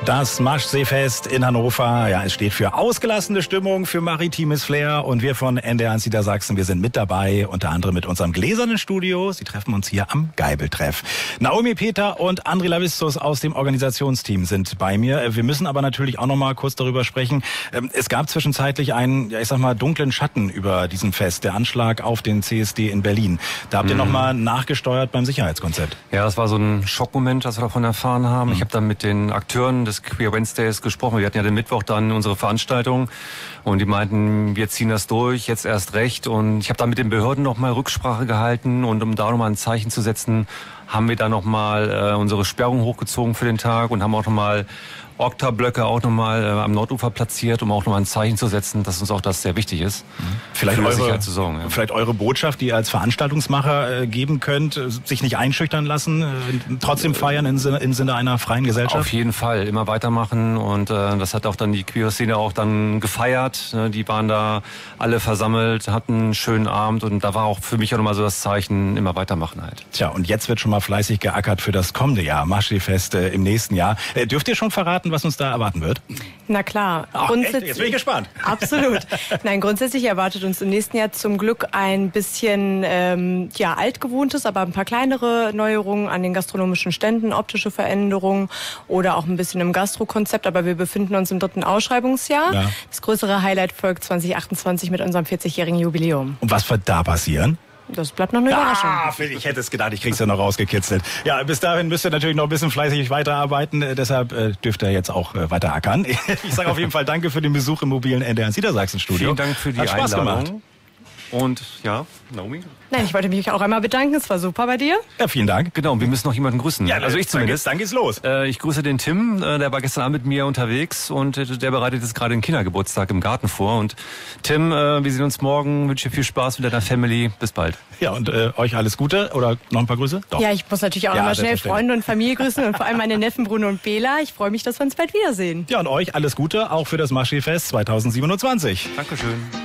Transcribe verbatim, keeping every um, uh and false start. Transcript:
Das Maschseefest in Hannover, ja, es steht für ausgelassene Stimmung, für maritimes Flair und wir von N D R eins Niedersachsen, wir sind mit dabei, unter anderem mit unserem gläsernen Studio. Sie treffen uns hier am Geibeltreff. Naomi Peter und André Lavistus aus dem Organisationsteam sind bei mir. Wir müssen aber natürlich auch noch mal kurz darüber sprechen. Es gab zwischenzeitlich einen, ja, ich sag mal, dunklen Schatten über diesem Fest, der Anschlag auf den C S D in Berlin. Da habt ihr mhm. noch mal nachgesteuert beim Sicherheitskonzept. Ja, das war so ein Schockmoment, als wir davon erfahren haben. Mhm. Ich habe dann mit den Akteuren des Queer Wednesdays gesprochen. Wir hatten ja den Mittwoch dann unsere Veranstaltung und die meinten, wir ziehen das durch, jetzt erst recht. Und ich habe dann mit den Behörden noch mal Rücksprache gehalten und um da noch mal ein Zeichen zu setzen, haben wir dann noch mal äh, unsere Sperrung hochgezogen für den Tag und haben auch noch mal Okta-Blöcke auch nochmal äh, am Nordufer platziert, um auch nochmal ein Zeichen zu setzen, dass uns auch das sehr wichtig ist. Mhm. Vielleicht, eure, Sicherheit zu sorgen, ja. vielleicht eure Botschaft, die ihr als Veranstaltungsmacher äh, geben könnt, äh, sich nicht einschüchtern lassen, äh, trotzdem feiern im Sinne, im Sinne einer freien Gesellschaft? Auf jeden Fall, immer weitermachen und äh, das hat auch dann die queere Szene auch dann gefeiert. Ne? Die waren da alle versammelt, hatten einen schönen Abend und da war auch für mich auch nochmal so das Zeichen, immer weitermachen halt. Tja, und jetzt wird schon mal fleißig geackert für das kommende Jahr, Maschseefest äh, im nächsten Jahr. Äh, dürft ihr schon verraten, was uns da erwarten wird? Na klar. Ach, echt? Jetzt bin ich gespannt. Absolut. Nein, grundsätzlich erwartet uns im nächsten Jahr zum Glück ein bisschen ähm, ja, altgewohntes, aber ein paar kleinere Neuerungen an den gastronomischen Ständen, optische Veränderungen oder auch ein bisschen im Gastrokonzept. Aber wir befinden uns im dritten Ausschreibungsjahr. Ja. Das größere Highlight folgt zwanzig achtundzwanzig mit unserem vierzigjährigen Jubiläum. Und was wird da passieren? Das bleibt noch eine Überraschung. Ah, ich hätte es gedacht, ich krieg's ja noch rausgekitzelt. Ja, bis dahin müsst ihr natürlich noch ein bisschen fleißig weiterarbeiten. Äh, deshalb äh, dürft ihr jetzt auch äh, weiter ackern. Ich sage auf jeden Fall danke für den Besuch im mobilen N D R eins Niedersachsen-Studio. Vielen Dank für die Hat Spaß Einladung. Gemacht. Und ja, Naomi? Nein, ich wollte mich auch einmal bedanken. Es war super bei dir. Ja, vielen Dank. Genau, wir müssen noch jemanden grüßen. Ja, also ich zumindest. Dann geht's los. Äh, ich grüße den Tim, äh, der war gestern Abend mit mir unterwegs und äh, der bereitet jetzt gerade den Kindergeburtstag im Garten vor. Und Tim, äh, wir sehen uns morgen. Wünsche dir viel Spaß mit deiner Family. Bis bald. Ja, und äh, euch alles Gute oder noch ein paar Grüße? Doch. Ja, ich muss natürlich auch ja, immer schnell Freunde und Familie grüßen und vor allem meine Neffen Bruno und Bela. Ich freue mich, dass wir uns bald wiedersehen. Ja, und euch alles Gute auch für das Maschseefest zweitausendsiebenundzwanzig. Dankeschön.